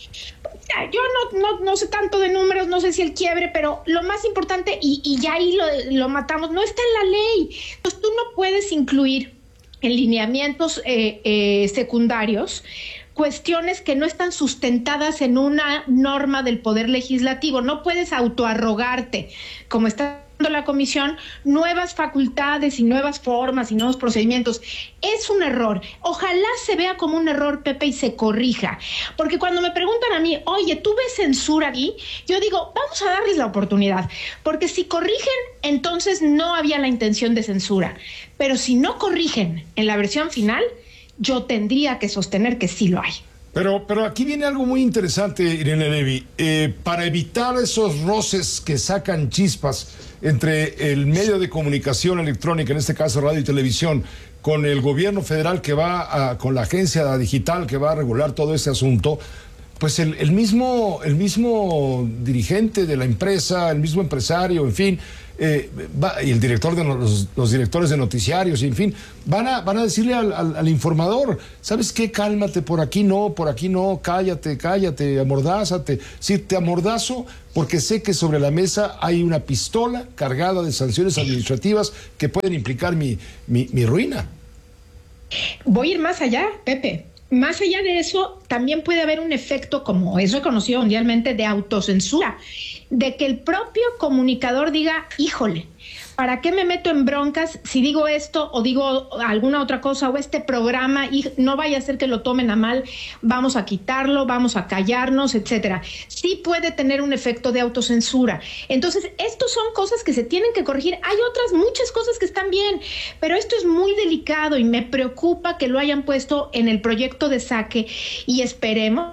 Yo no, no, no sé tanto de números, no sé si el quiebre, pero lo más importante, y, y ya ahí lo, lo matamos, no está en la ley. Entonces tú no puedes incluir en lineamientos eh, eh, secundarios cuestiones que no están sustentadas en una norma del Poder Legislativo. No puedes autoarrogarte, como está la comisión, nuevas facultades y nuevas formas y nuevos procedimientos. Es un error. Ojalá se vea como un error, Pepe, y se corrija. Porque cuando me preguntan a mí, oye, ¿tú ves censura aquí? Yo digo, vamos a darles la oportunidad. Porque si corrigen, entonces no había la intención de censura. Pero si no corrigen en la versión final, yo tendría que sostener que sí lo hay. Pero, pero aquí viene algo muy interesante, Irene Levy. Eh, para evitar esos roces que sacan chispas entre el medio de comunicación electrónica, en este caso radio y televisión, con el gobierno federal que va a, con la agencia digital que va a regular todo este asunto, pues el, el mismo, el mismo dirigente de la empresa, el mismo empresario, en fin, eh, va, y el director de los, los directores de noticiarios, y en fin, van a, van a decirle al, al, al informador, ¿sabes qué? Cálmate, por aquí no, por aquí no, cállate, cállate, amordázate. Sí, te amordazo porque sé que sobre la mesa hay una pistola cargada de sanciones administrativas que pueden implicar mi, mi, mi ruina. Voy a ir más allá, Pepe. Más allá de eso, también puede haber un efecto, como es reconocido mundialmente, de autocensura, de que el propio comunicador diga, híjole, ¿para qué me meto en broncas si digo esto o digo alguna otra cosa o este programa y no vaya a ser que lo tomen a mal, vamos a quitarlo, vamos a callarnos, etcétera? Sí puede tener un efecto de autocensura. Entonces, estos son cosas que se tienen que corregir. Hay otras muchas cosas que están bien, pero esto es muy delicado y me preocupa que lo hayan puesto en el proyecto de saque y esperemos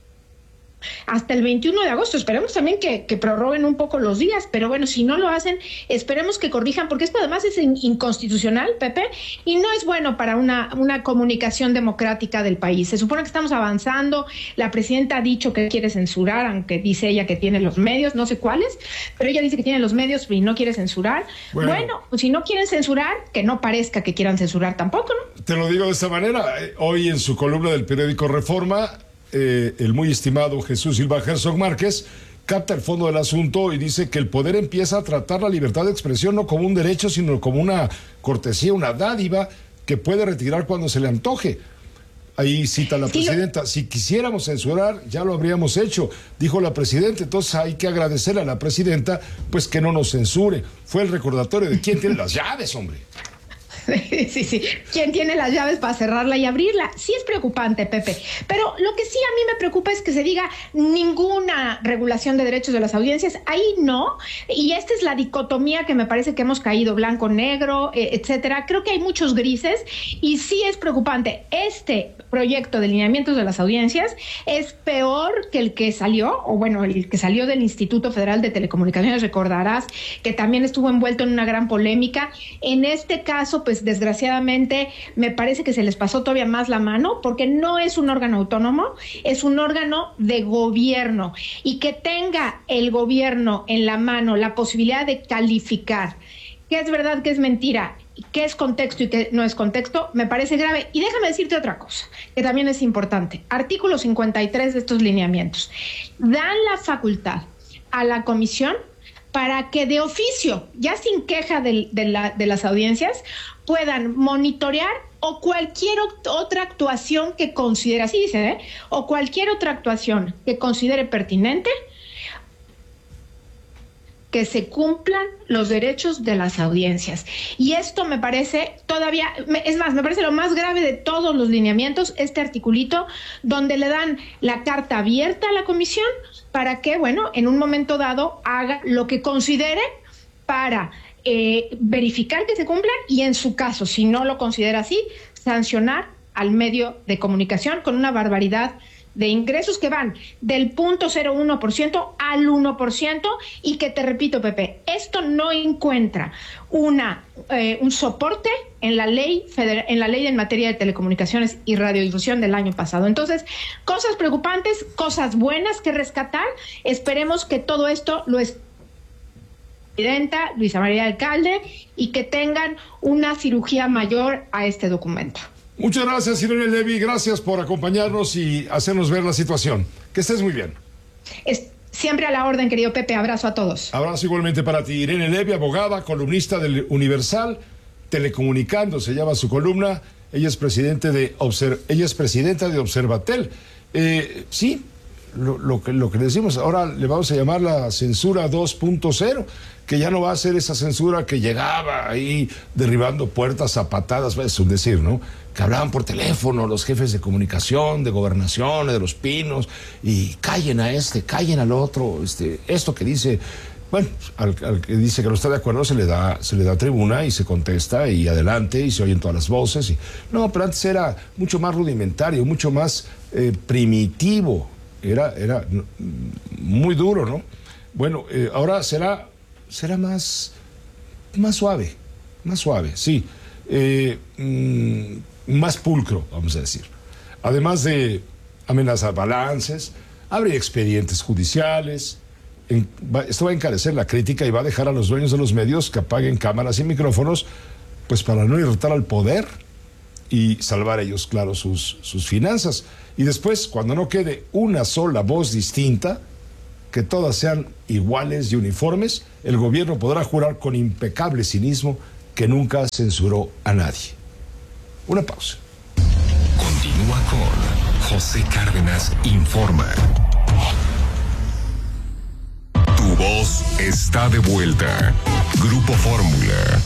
hasta el veintiuno de agosto. Esperemos también que, que prorroguen un poco los días, pero bueno, si no lo hacen, esperemos que corrijan, porque esto además es inconstitucional, Pepe, y no es bueno para una, una comunicación democrática del país. Se supone que estamos avanzando, la presidenta ha dicho que quiere censurar, aunque dice ella que tiene los medios, no sé cuáles, pero ella dice que tiene los medios y no quiere censurar. Bueno, bueno pues si no quieren censurar, que no parezca que quieran censurar tampoco, ¿no? Te lo digo de esta manera, hoy en su columna del periódico Reforma, Eh, el muy estimado Jesús Silva Herzog Márquez capta el fondo del asunto y dice que el poder empieza a tratar la libertad de expresión no como un derecho, sino como una cortesía, una dádiva que puede retirar cuando se le antoje. Ahí cita la presidenta, si quisiéramos censurar ya lo habríamos hecho, dijo la presidenta. Entonces hay que agradecerle a la presidenta pues que no nos censure. Fue el recordatorio de quién tiene las llaves, hombre. Sí, sí. ¿Quién tiene las llaves para cerrarla y abrirla? Sí es preocupante, Pepe. Pero lo que sí a mí me preocupa es que se diga ninguna regulación de derechos de las audiencias. Ahí no. Y esta es la dicotomía que me parece que hemos caído, blanco, negro, eh, etcétera. Creo que hay muchos grises y sí es preocupante. Este proyecto de lineamientos de las audiencias es peor que el que salió, o bueno, el que salió del Instituto Federal de Telecomunicaciones. Recordarás que también estuvo envuelto en una gran polémica. En este caso, pues desgraciadamente me parece que se les pasó todavía más la mano, porque no es un órgano autónomo, es un órgano de gobierno, y que tenga el gobierno en la mano la posibilidad de calificar qué es verdad, qué es mentira, qué es contexto y qué no es contexto, me parece grave. Y déjame decirte otra cosa, que también es importante. Artículo cincuenta y tres de estos lineamientos dan la facultad a la comisión para que de oficio, ya sin queja de, de, la, de las audiencias, puedan monitorear o cualquier otra actuación que considere, así dice, ¿eh? o cualquier otra actuación que considere pertinente, que se cumplan los derechos de las audiencias. Y esto me parece todavía, es más, me parece lo más grave de todos los lineamientos, este articulito donde le dan la carta abierta a la comisión para que, bueno, en un momento dado haga lo que considere para eh, verificar que se cumplan y, en su caso, si no lo considera así, sancionar al medio de comunicación con una barbaridad de ingresos que van del punto cero uno por ciento al uno por ciento, y que, te repito, Pepe, esto no encuentra una eh, un soporte en la ley federal, en la ley en materia de telecomunicaciones y radiodifusión del año pasado. Entonces, cosas preocupantes, cosas buenas que rescatar. Esperemos que todo esto lo es presidenta Luisa María Alcalde y que tengan una cirugía mayor a este documento. Muchas gracias, Irene Levy. Gracias por acompañarnos y hacernos ver la situación. Que estés muy bien. Es siempre a la orden, querido Pepe. Abrazo a todos. Abrazo igualmente para ti. Irene Levy, abogada, columnista del Universal, Telecomunicando, se llama su columna. Ella es, presidente de Obser- ella es presidenta de Observatel. Eh, sí, lo, lo, que, lo que le decimos, ahora le vamos a llamar la censura dos punto cero, que ya no va a ser esa censura que llegaba ahí derribando puertas a patadas, es un decir, ¿no? Que hablaban por teléfono los jefes de comunicación, de gobernación, de Los Pinos, y callen a este, callen al otro, este, esto que dice, bueno, al, al que dice que no está de acuerdo se le da, se le da tribuna y se contesta y adelante y se oyen todas las voces. Y, no, pero antes era mucho más rudimentario, mucho más eh, primitivo, era, era muy duro, ¿no? Bueno, eh, ahora será, será más, más suave, más suave, sí. Eh, mmm, más pulcro, vamos a decir. Además de amenazar balances, abrir expedientes judiciales. En, va, esto va a encarecer la crítica y va a dejar a los dueños de los medios que apaguen cámaras y micrófonos, pues para no irritar al poder y salvar ellos, claro, sus, sus finanzas. Y después, cuando no quede una sola voz distinta, que todas sean iguales y uniformes, el gobierno podrá jurar con impecable cinismo que nunca censuró a nadie. Una pausa. Continúa con José Cárdenas Informa. Tu voz está de vuelta. Grupo Fórmula.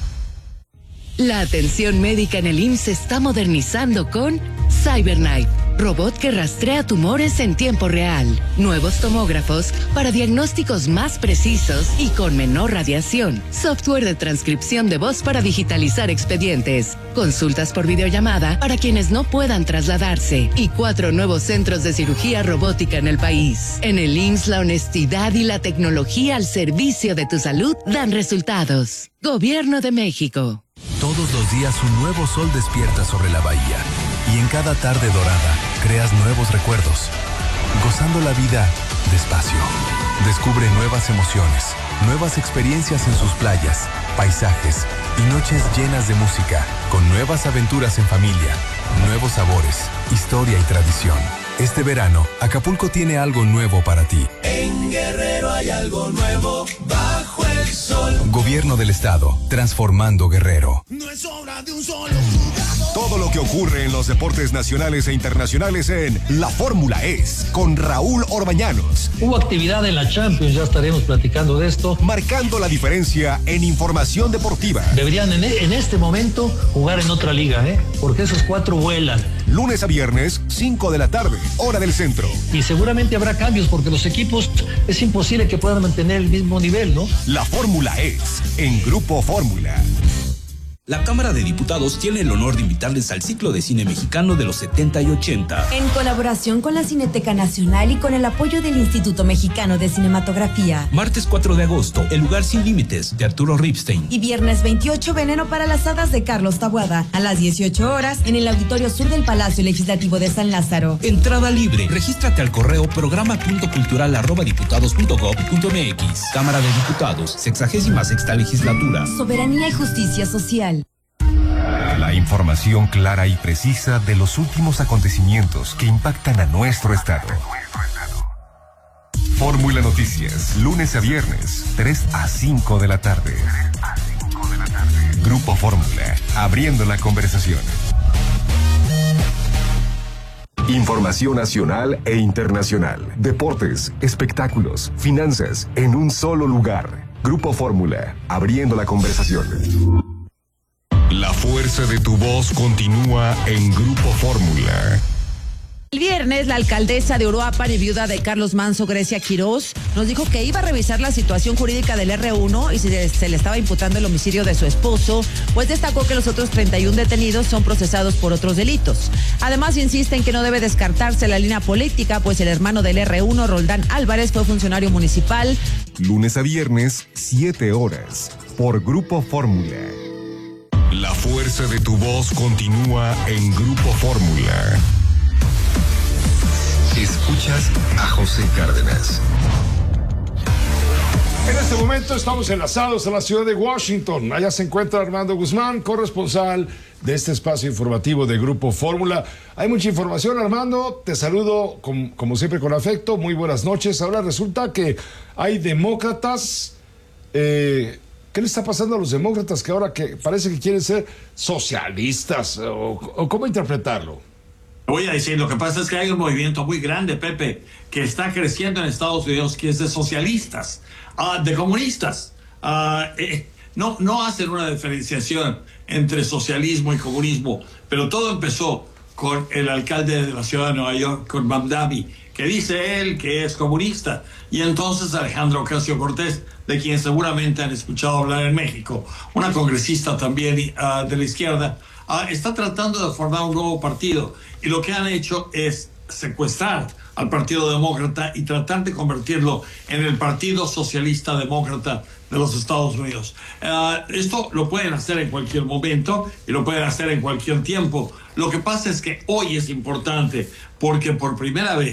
La atención médica en el I M S S se está modernizando con CyberKnife, robot que rastrea tumores en tiempo real. Nuevos tomógrafos para diagnósticos más precisos y con menor radiación. Software de transcripción de voz para digitalizar expedientes. Consultas por videollamada para quienes no puedan trasladarse. Y cuatro nuevos centros de cirugía robótica en el país. En el I M S S, la honestidad y la tecnología al servicio de tu salud dan resultados. Gobierno de México. Todos los días un nuevo sol despierta sobre la bahía y en cada tarde dorada creas nuevos recuerdos, gozando la vida despacio. Descubre nuevas emociones, nuevas experiencias en sus playas, paisajes y noches llenas de música, con nuevas aventuras en familia, nuevos sabores, historia y tradición. Este verano, Acapulco tiene algo nuevo para ti. En Guerrero hay algo nuevo bajo el sol. Gobierno del Estado, transformando Guerrero. No es obra de un solo jugador. Todo lo que ocurre en los deportes nacionales e internacionales en La Fórmula Es, con Raúl Orbañanos. Hubo actividad en la Champions, ya estaremos platicando de esto. Marcando la diferencia en información deportiva. Deberían en, en este momento jugar en otra liga, ¿eh? Porque esos cuatro vuelan. Lunes a viernes, cinco de la tarde, hora del centro. Y seguramente habrá cambios porque los equipos es imposible que puedan mantener el mismo nivel, ¿no? La Fórmula Es, en Grupo Fórmula. La Cámara de Diputados tiene el honor de invitarles al ciclo de cine mexicano de los setenta y ochenta. En colaboración con la Cineteca Nacional y con el apoyo del Instituto Mexicano de Cinematografía. Martes cuatro de agosto, El lugar sin límites, de Arturo Ripstein. Y viernes veintiocho, Veneno para las hadas, de Carlos Taboada. A las dieciocho horas, en el Auditorio Sur del Palacio Legislativo de San Lázaro. Entrada libre. Regístrate al correo programa punto cultural arroba diputados punto gob punto mx. Cámara de Diputados, sexagésima sexta legislatura. Soberanía y justicia social. La información clara y precisa de los últimos acontecimientos que impactan a nuestro estado. Fórmula Noticias, lunes a viernes, tres a cinco de la tarde. Grupo Fórmula, abriendo la conversación. Información nacional e internacional, deportes, espectáculos, finanzas, en un solo lugar. Grupo Fórmula, abriendo la conversación. La fuerza de tu voz continúa en Grupo Fórmula. El viernes, la alcaldesa de Uruapan y viuda de Carlos Manso, Grecia Quirós, nos dijo que iba a revisar la situación jurídica del erre uno y si se le estaba imputando el homicidio de su esposo, pues destacó que los otros treinta y uno detenidos son procesados por otros delitos. Además, insiste en que no debe descartarse la línea política, pues el hermano del erre uno, Roldán Álvarez, fue funcionario municipal. Lunes a viernes, siete horas, por Grupo Fórmula. La fuerza de tu voz continúa en Grupo Fórmula. Escuchas a José Cárdenas. En este momento estamos enlazados a la ciudad de Washington. Allá se encuentra Armando Guzmán, corresponsal de este espacio informativo de Grupo Fórmula. Hay mucha información, Armando. Te saludo como, como siempre con afecto. Muy buenas noches. Ahora resulta que hay demócratas... Eh, ¿Qué le está pasando a los demócratas que ahora que parece que quieren ser socialistas? ¿O, o cómo interpretarlo? Voy a decir, lo que pasa es que hay un movimiento muy grande, Pepe, que está creciendo en Estados Unidos, que es de socialistas, uh, de comunistas. Uh, eh, no, no hacen una diferenciación entre socialismo y comunismo, pero todo empezó con el alcalde de la ciudad de Nueva York, con Mamdani, que dice él que es comunista, y entonces Alejandro Ocasio-Cortez, de quien seguramente han escuchado hablar en México, una congresista también uh, de la izquierda, uh, está tratando de formar un nuevo partido, y lo que han hecho es secuestrar al Partido Demócrata y tratar de convertirlo en el Partido Socialista Demócrata de los Estados Unidos. Uh, esto lo pueden hacer en cualquier momento y lo pueden hacer en cualquier tiempo. Lo que pasa es que hoy es importante porque por primera vez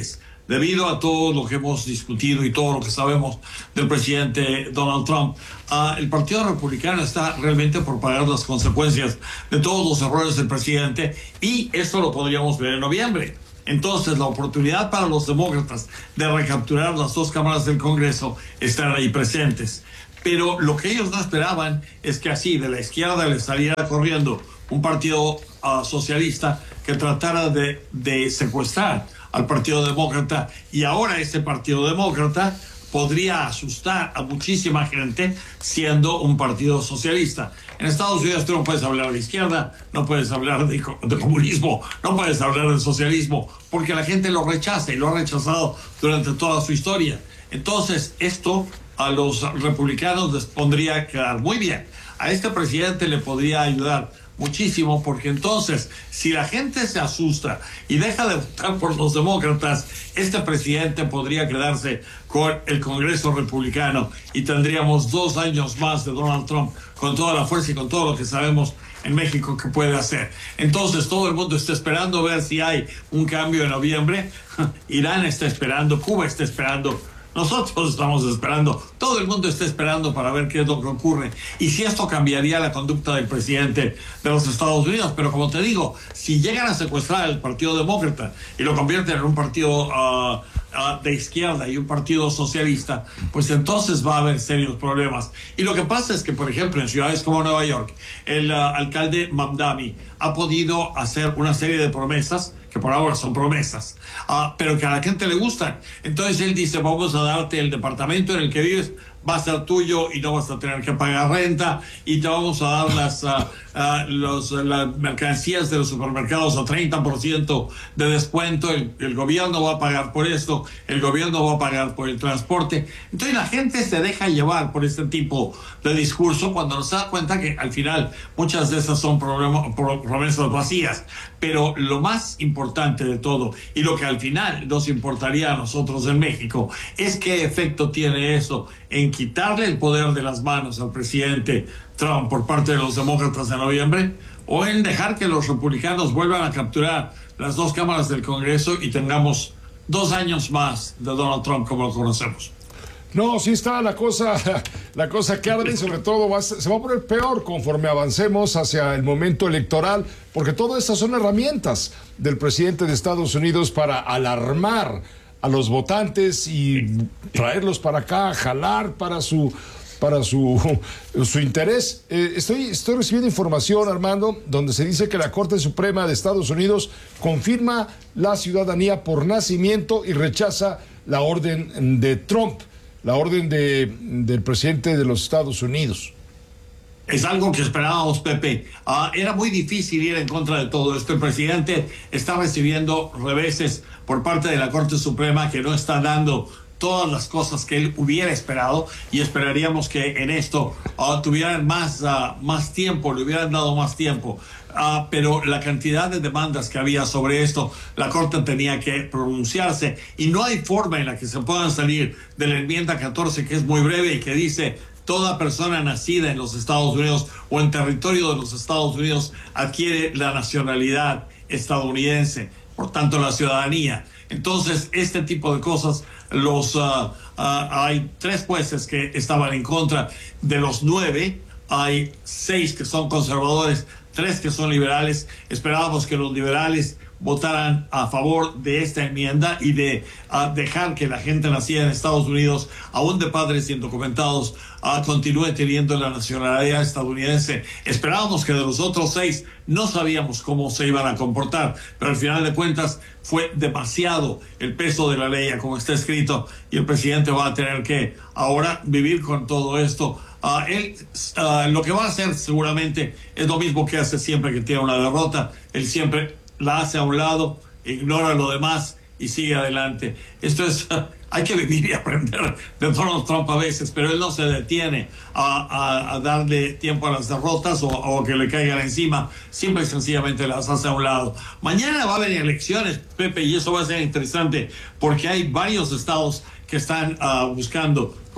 debido a todo lo que hemos discutido y todo lo que sabemos del presidente Donald Trump, uh, el Partido Republicano está realmente por pagar las consecuencias de todos los errores del presidente, y esto lo podríamos ver en noviembre. Entonces, la oportunidad para los demócratas de recapturar las dos cámaras del Congreso están ahí presentes. Pero lo que ellos no esperaban es que así de la izquierda le saliera corriendo un partido uh, socialista que tratara de, de secuestrar al Partido Demócrata, y ahora ese Partido Demócrata podría asustar a muchísima gente siendo un partido socialista. En Estados Unidos tú no puedes hablar de izquierda, no puedes hablar de, de comunismo, no puedes hablar de socialismo, porque la gente lo rechaza y lo ha rechazado durante toda su historia. Entonces, esto a los republicanos les pondría quedar muy bien. A este presidente le podría ayudar muchísimo, porque entonces, si la gente se asusta y deja de votar por los demócratas, este presidente podría quedarse con el Congreso republicano y tendríamos dos años más de Donald Trump con toda la fuerza y con todo lo que sabemos en México que puede hacer. Entonces todo el mundo está esperando ver si hay un cambio en noviembre. Irán está esperando, Cuba está esperando, nosotros estamos esperando, todo el mundo está esperando para ver qué es lo que ocurre y si esto cambiaría la conducta del presidente de los Estados Unidos. Pero como te digo, si llegan a secuestrar el Partido Demócrata y lo convierten en un partido uh, uh, de izquierda y un partido socialista, pues entonces va a haber serios problemas. Y lo que pasa es que, por ejemplo, en ciudades como Nueva York, el uh, alcalde Mamdani ha podido hacer una serie de promesas que por ahora son promesas, uh, pero que a la gente le gustan. Entonces él dice, vamos a darte el departamento en el que vives, va a ser tuyo y no vas a tener que pagar renta, y te vamos a dar las, uh, uh, los, las mercancías de los supermercados a treinta por ciento de descuento, el, el gobierno va a pagar por esto, el gobierno va a pagar por el transporte. Entonces la gente se deja llevar por este tipo de discurso cuando no se da cuenta que al final muchas de esas son problema, promesas vacías. Pero lo más importante de todo, y lo que al final nos importaría a nosotros en México, es qué efecto tiene eso en quitarle el poder de las manos al presidente Trump por parte de los demócratas de noviembre, o en dejar que los republicanos vuelvan a capturar las dos cámaras del Congreso y tengamos dos años más de Donald Trump como lo conocemos. No, sí está la cosa, la cosa que arde, y sobre todo va, se va a poner peor conforme avancemos hacia el momento electoral, porque todas estas son herramientas del presidente de Estados Unidos para alarmar a los votantes y traerlos para acá, jalar para su para su, su interés. Eh, estoy, estoy recibiendo información, Armando, donde se dice que la Corte Suprema de Estados Unidos confirma la ciudadanía por nacimiento y rechaza la orden de Trump, la orden de, del presidente de los Estados Unidos. Es algo que esperábamos, Pepe. Uh, era muy difícil ir en contra de todo esto. El presidente está recibiendo reveses por parte de la Corte Suprema, que no está dando todas las cosas que él hubiera esperado, y esperaríamos que en esto uh, tuvieran más, uh, más tiempo, le hubieran dado más tiempo. Uh, pero la cantidad de demandas que había sobre esto, la Corte tenía que pronunciarse, y no hay forma en la que se puedan salir de la enmienda catorce, que es muy breve y que dice: toda persona nacida en los Estados Unidos o en territorio de los Estados Unidos adquiere la nacionalidad estadounidense, por tanto la ciudadanía. Entonces, este tipo de cosas, los uh, uh, hay tres jueces que estaban en contra. De los nueve, hay seis que son conservadores, tres que son liberales. Esperábamos que los liberales votaran a favor de esta enmienda y de uh, dejar que la gente nacida en Estados Unidos, aún de padres indocumentados, uh, continúe teniendo la nacionalidad estadounidense. Esperábamos que de los otros seis no sabíamos cómo se iban a comportar, pero al final de cuentas fue demasiado el peso de la ley como está escrito, y el presidente va a tener que ahora vivir con todo esto. Uh, él uh, lo que va a hacer seguramente es lo mismo que hace siempre que tiene una derrota. Él siempre la hace a un lado, ignora lo demás y sigue adelante. Esto es, uh, hay que vivir y aprender de Donald Trump a veces, pero él no se detiene a, a, a darle tiempo a las derrotas o, o que le caigan encima, simple y sencillamente las hace a un lado. Mañana va a haber elecciones, Pepe, y eso va a ser interesante porque hay varios estados que están uh, buscando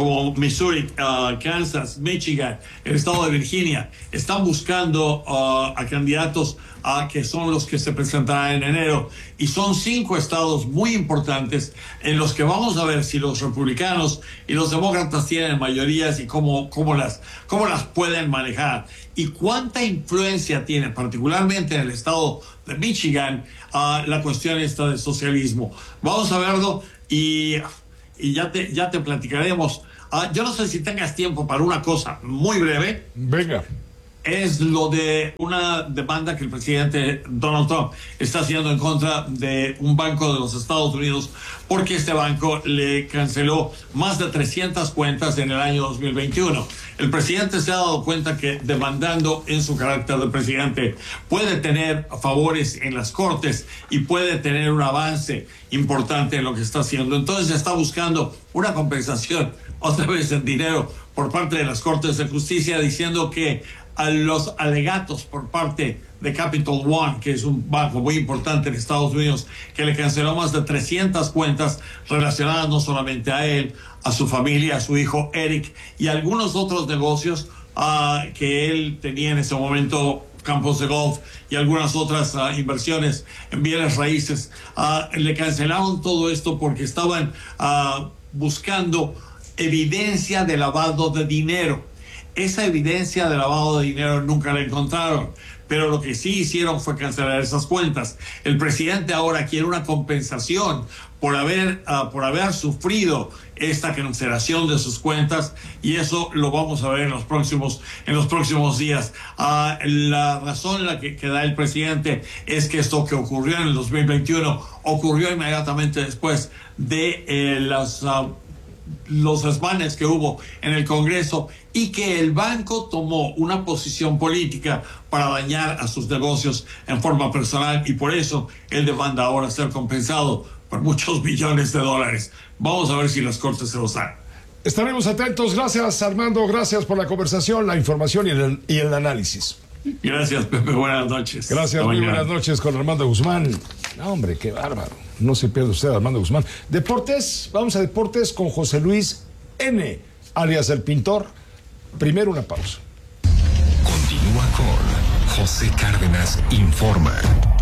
como Missouri, uh, Kansas, Michigan, el estado de Virginia, están buscando uh, a candidatos uh, que son los que se presentarán en enero. Y son cinco estados muy importantes en los que vamos a ver si los republicanos y los demócratas tienen mayorías y cómo, cómo, las, cómo las pueden manejar. Y cuánta influencia tiene, particularmente en el estado de Michigan, uh, la cuestión esta del socialismo. Vamos a verlo y, y ya, te, ya te platicaremos. Uh, yo no sé si tengas tiempo para una cosa muy breve. Venga. Es lo de una demanda que el presidente Donald Trump está haciendo en contra de un banco de los Estados Unidos porque este banco le canceló más de trescientas cuentas en el año dos mil veintiuno. El presidente se ha dado cuenta que demandando en su carácter de presidente puede tener favores en las cortes y puede tener un avance importante en lo que está haciendo. Entonces está buscando una compensación, otra vez en dinero, por parte de las cortes de justicia, diciendo que a los alegatos por parte de Capital One, que es un banco muy importante en Estados Unidos, que le canceló más de trescientas cuentas relacionadas no solamente a él, a su familia, a su hijo Eric y a algunos otros negocios uh, que él tenía en ese momento, campos de golf y algunas otras uh, inversiones en bienes raíces. Uh, le cancelaron todo esto porque estaban uh, buscando evidencia de lavado de dinero. Esa evidencia de lavado de dinero nunca la encontraron, pero lo que sí hicieron fue cancelar esas cuentas. El presidente ahora quiere una compensación por haber, uh, por haber sufrido esta cancelación de sus cuentas, y eso lo vamos a ver en los próximos, en los próximos días. Uh, la razón la que, que da el presidente es que esto que ocurrió en el dos mil veintiuno ocurrió inmediatamente después de eh, las... Uh, los desmanes que hubo en el Congreso y que el banco tomó una posición política para dañar a sus negocios en forma personal, y por eso él demanda ahora ser compensado por muchos millones de dólares. Vamos a ver si las cortes se los dan. Estaremos atentos. Gracias, Armando. Gracias por la conversación, la información y el, y el análisis. Gracias, Pepe. Buenas noches. Gracias, muy buenas noches con Armando Guzmán. No, hombre, qué bárbaro. No se pierda usted, Armando Guzmán. Deportes, vamos a deportes con José Luis N., alias El Pintor. Primero una pausa. Continúa con José Cárdenas Informa.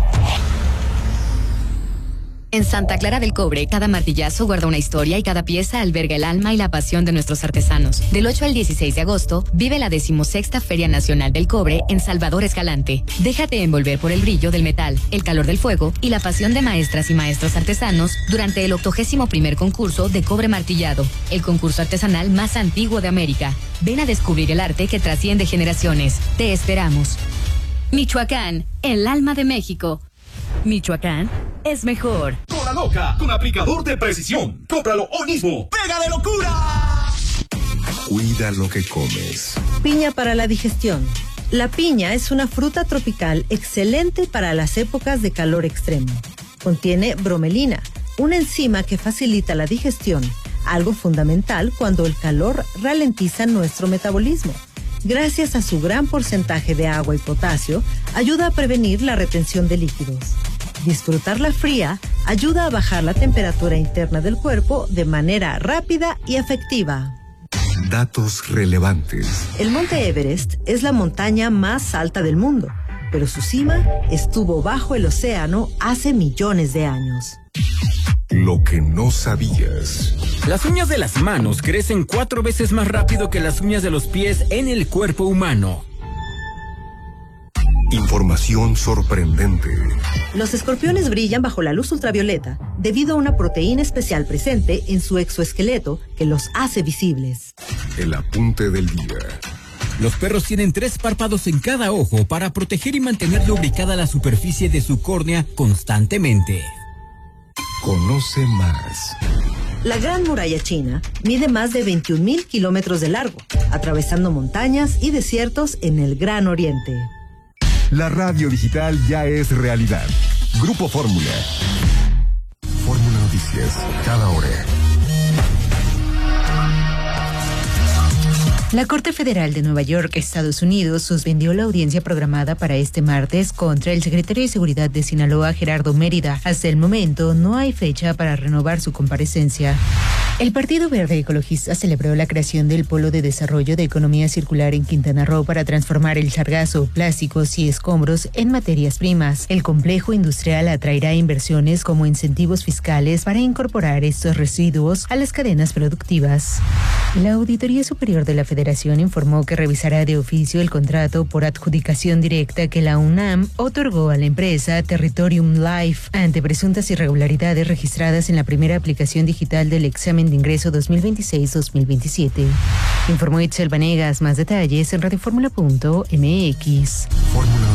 En Santa Clara del Cobre, cada martillazo guarda una historia y cada pieza alberga el alma y la pasión de nuestros artesanos. Del ocho al dieciséis de agosto, vive la decimosexta Feria Nacional del Cobre en Salvador Escalante. Déjate envolver por el brillo del metal, el calor del fuego y la pasión de maestras y maestros artesanos durante el octogésimo primer concurso de cobre martillado, el concurso artesanal más antiguo de América. Ven a descubrir el arte que trasciende generaciones. Te esperamos. Michoacán, el alma de México. Michoacán es mejor. Cola Loca, con aplicador de precisión. Cómpralo hoy mismo. ¡Pega de locura! Cuida lo que comes. Piña para la digestión. La piña es una fruta tropical excelente para las épocas de calor extremo. Contiene bromelina, una enzima que facilita la digestión, algo fundamental cuando el calor ralentiza nuestro metabolismo. Gracias a su gran porcentaje de agua y potasio, ayuda a prevenir la retención de líquidos. Disfrutarla fría ayuda a bajar la temperatura interna del cuerpo de manera rápida y efectiva. Datos relevantes. El Monte Everest es la montaña más alta del mundo, pero su cima estuvo bajo el océano hace millones de años. Lo que no sabías. Las uñas de las manos crecen cuatro veces más rápido que las uñas de los pies en el cuerpo humano. Información sorprendente. Los escorpiones brillan bajo la luz ultravioleta debido a una proteína especial presente en su exoesqueleto que los hace visibles. El apunte del día. Los perros tienen tres párpados en cada ojo para proteger y mantener lubricada la superficie de su córnea constantemente. Conoce más. La Gran Muralla China mide más de veintiún mil kilómetros de largo, atravesando montañas y desiertos en el Gran Oriente. La radio digital ya es realidad. Grupo Fórmula. Fórmula Noticias, cada hora. La Corte Federal de Nueva York, Estados Unidos, suspendió la audiencia programada para este martes contra el secretario de Seguridad de Sinaloa, Gerardo Mérida. Hasta el momento, no hay fecha para renovar su comparecencia. El Partido Verde Ecologista celebró la creación del Polo de Desarrollo de Economía Circular en Quintana Roo para transformar el sargazo, plásticos y escombros en materias primas. El complejo industrial atraerá inversiones como incentivos fiscales para incorporar estos residuos a las cadenas productivas. La Auditoría Superior de la Federación informó que revisará de oficio el contrato por adjudicación directa que la UNAM otorgó a la empresa Territorium Life ante presuntas irregularidades registradas en la primera aplicación digital del examen de ingreso dos mil veintiséis dos mil veintisiete. Informó Itzel Vanegas. Más detalles en radioformula punto m x. Fórmula